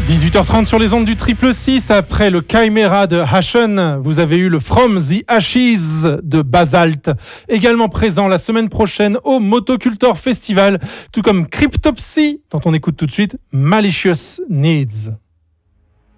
18h30 sur les ondes du 666. Après le Chimera de Hashen, vous avez eu le From the Ashes de Basalt. Également présent la semaine prochaine au Motocultor Festival, tout comme Cryptopsy, dont on écoute tout de suite Malicious Needs.